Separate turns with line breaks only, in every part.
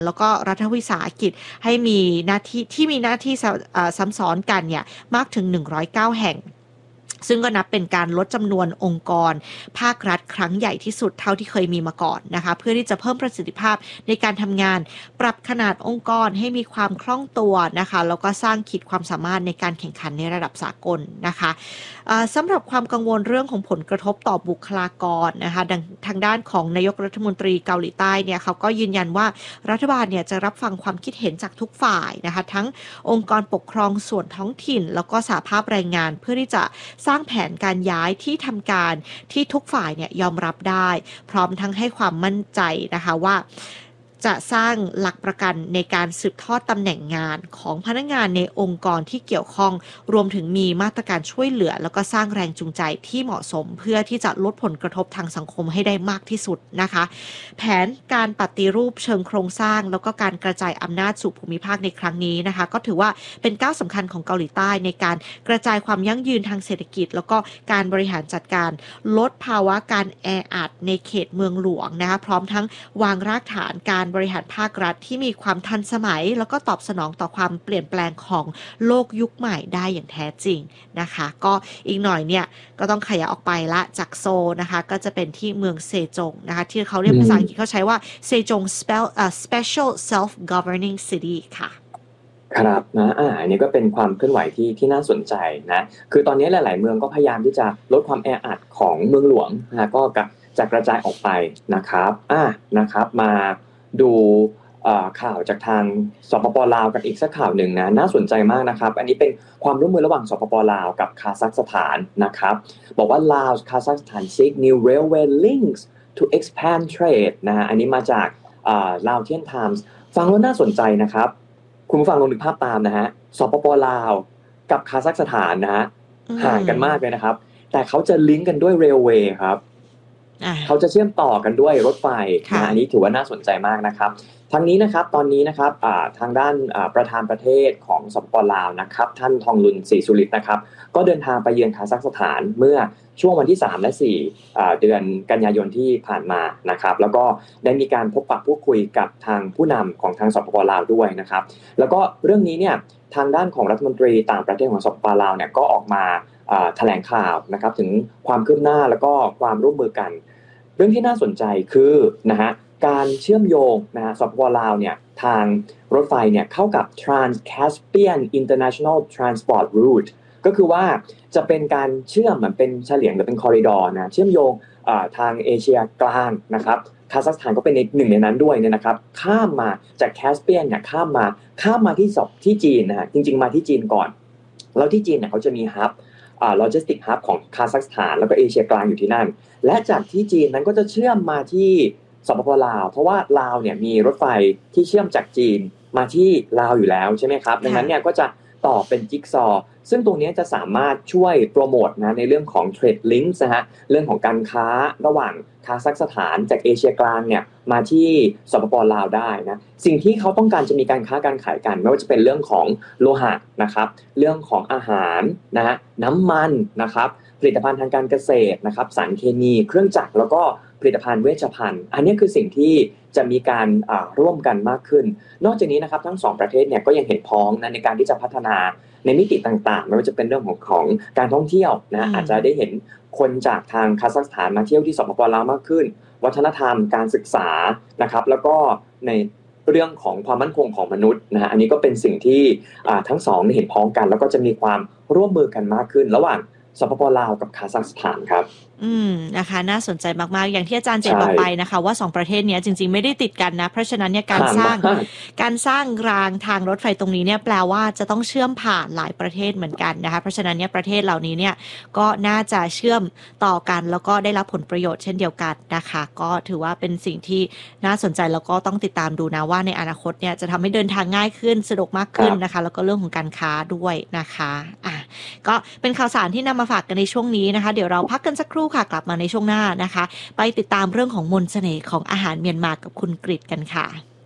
แล้วก็รัฐวิสาหกิจให้มีหน้าที่ซ้ำซ้อนกันเนี่ยมากถึง109แห่งซึ่งก็นับเป็นการลดจำนวนองค์กรภาครัฐครั้งใหญ่ที่สุดเท่าที่เคยมีมาก่อนนะคะเพื่อที่จะเพิ่มประสิทธิภาพในการทำงานปรับขนาดองค์กรให้มีความคล่องตัวนะคะแล้วก็สร้างขีดความสามารถในการแข่งขันในระดับสากลนะคะสำหรับความกังวลเรื่องของผลกระทบต่อบุคลากรนะคะทางด้านของนายกรัฐมนตรีเกาหลีใต้เนี่ยเขาก็ยืนยันว่ารัฐบาลเนี่ยจะรับฟังความคิดเห็นจากทุกฝ่ายนะคะทั้งองค์กรปกครองส่วนท้องถิ่นแล้วก็สหภาพแรงงานเพื่อที่จะสร้างแผนการย้ายที่ทำการที่ทุกฝ่ายเนี่ยยอมรับได้พร้อมทั้งให้ความมั่นใจนะคะว่าจะสร้างหลักประกันในการสืบทอดตำแหน่งงานของพนักงานในองค์กรที่เกี่ยวข้องรวมถึงมีมาตรการช่วยเหลือแล้วก็สร้างแรงจูงใจที่เหมาะสมเพื่อที่จะลดผลกระทบทางสังคมให้ได้มากที่สุดนะคะแผนการปฏิรูปเชิงโครงสร้างแล้วก็การกระจายอำนาจสู่ภูมิภาคในครั้งนี้นะคะก็ถือว่าเป็นก้าวสำคัญของเกาหลีใต้ในการกระจายความยั่งยืนทางเศรษฐกิจแล้วก็การบริหารจัดการลดภาวะการแออัดในเขตเมืองหลวงนะคะพร้อมทั้งวางรากฐานการบริหารภาครัฐที่มีความทันสมัยแล้วก็ตอบสนองต่อความเปลี่ยนแปลงของโลกยุคใหม่ได้อย่างแท้จริงนะคะก็อีกหน่อยเนี่ยก็ต้องขยายออกไปละจากโซลนะคะก็จะเป็นที่เมืองเซจงนะคะที่เขาเรียกภาษาอังกฤษเขาใช้ว่าเซจง Special Self-Governing City ค่ะ
ครับนะอันนี้ก็เป็นความเคลื่อนไหวที่น่าสนใจนะคือตอนนี้หลายๆเมืองก็พยายามที่จะลดความแออัดของเมืองหลวงนะก็จะกระจายออกไปนะครับนะครับมาดูข่าวจากทางสปป.ลาวกันอีกสักข่าวหนึ่งนะน่าสนใจมากนะครับอันนี้เป็นความร่วมมือระหว่างสปป.ลาวกับคาซัคสถานนะครับบอกว่าลาวคาซัคสถาน seek new railway links to expand trade นะฮะอันนี้มาจากLaotian Times ฟังแล้วน่าสนใจนะครับคุณผู้ฟังลองนึกภาพตามนะฮะสปป.ลาวกับคาซัคสถานนะฮะห่างกันมากเลยนะครับแต่เขาจะลิงก์กันด้วยเรลเวย์ครับเขาจะเชื่อมต่อกันด้วยรถไฟนะอันนี้ถือว่าน่าสนใจมากนะครับทั้งนี้นะครับตอนนี้นะครับทางด้านประธานประเทศของสปป.ลาวนะครับท่านทองลุนศรีสุริตนะครับก็เดินทางไปเยือนคาซัคสถานเมื่อช่วงวันที่3และ4เดือนกันยายนที่ผ่านมานะครับแล้วก็ได้มีการพบปะพูดคุยกับทางผู้นำของทางสปป.ลาวด้วยนะครับแล้วก็เรื่องนี้เนี่ยทางด้านของรัฐมนตรีต่างประเทศของสปป.ลาวเนี่ยก็ออกมาแถลงข่าวนะครับถึงความคืบหน้าแล้วก็ความร่วมมือกันเรื่องที่น่าสนใจคือนะฮะการเชื่อมโยงนะฮะสปป.ลาวเนี่ยทางรถไฟเนี่ยเข้ากับ Trans-Caspian International Transport Route ก็คือว่าจะเป็นการเชื่อมเหมือนเป็นเฉลียงหรือเป็นคอริดอร์นะเชื่อมโยงทางเอเชียกลางนะครับคาซัคสถานก็เป็นหนึ่งในนั้นด้วยเนี่ยนะครับข้ามมาจากแคสเปียนเนี่ยข้ามมาที่จีนนะฮะจริงๆมาที่จีนก่อนแล้วที่จีนเนี่ยเขาจะมีฮับโลจิสติกฮับของคาซัคสถานแล้วก็เอเชียกลางอยู่ที่นั่นและจากที่จีนนั้นก็จะเชื่อมมาที่สปป.ลาวเพราะว่าลาวเนี่ยมีรถไฟที่เชื่อมจากจีนมาที่ลาวอยู่แล้วใช่ไหมครับดังนั้นเนี่ยก็จะต่อเป็นจิ๊กซอว์ซึ่งตรงนี้จะสามารถช่วยโปรโมทนะในเรื่องของ Trade Links นะฮะเรื่องของการค้าระหว่างคาซัคสถานจากเอเชียกลางเนี่ยมาที่สปป.ลาวได้นะสิ่งที่เขาต้องการจะมีการค้าการขายกันไม่ว่าจะเป็นเรื่องของโลหะนะครับเรื่องของอาหารนะฮะน้ำมันนะครับผลิตภัณฑ์ทางการเกษตรนะครับสารเคมีเครื่องจักรแล้วก็ผลิตภัณฑ์เวชภัณฑ์อันนี้คือสิ่งที่จะมีการร่วมกันมากขึ้นนอกจากนี้นะครับทั้งสองประเทศเนี่ยก็ยังเห็นพ้องนะในการที่จะพัฒนาในมิติต่างๆไม่ว่าจะเป็นเรื่องของการท่องเที่ยวนะอาจจะได้เห็นคนจากทางคาซัคสถานมาเที่ยวที่สปป.ลาวมากขึ้นวัฒนธรรมการศึกษานะครับแล้วก็ในเรื่องของความมั่นคงของมนุษย์นะฮะอันนี้ก็เป็นสิ่งที่ทั้งสองเห็นพ้องกันแล้วก็จะมีความร่วมมือกันมากขึ้นระหว่างสปป.ลาวกับคาซัคสถานครับ
นะคะน่าสนใจมากๆอย่างที่อาจารย์เจตบอกไปนะคะว่า2ประเทศนี้จริงๆไม่ได้ติดกันนะเพราะฉะนั้นเนี่ยการสร้างรางทางรถไฟตรงนี้เนี่ยแปลว่าจะต้องเชื่อมผ่านหลายประเทศเหมือนกันนะคะเพราะฉะนั้นเนี่ยประเทศเหล่านี้เนี่ยก็น่าจะเชื่อมต่อกันแล้วก็ได้รับผลประโยชน์เช่นเดียวกันนะคะก็ถือว่าเป็นสิ่งที่น่าสนใจแล้วก็ต้องติดตามดูนะว่าในอนาคตเนี่ยจะทำให้เดินทางง่ายขึ้นสะดวกมากขึ้นนะคะแล้วก็เรื่องของการค้าด้วยนะคะก็เป็นข่าวสารที่นำมาฝากกันในช่วงนี้นะคะเดี๋ยวเราพักกันสักครู่ค่ะกลับมาในช่วงหน้านะคะไปติดตามเรื่องของมนต์เสน่ห์ของอาหารเมียนมากับคุณกฤษกันค่ะ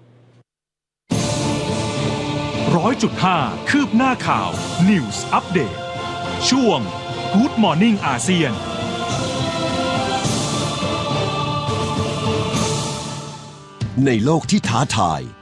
100.5 คืบหน้าข่าว News Update ช่วง Good Morning อาเซียน
ในโลกที่ท้าทาย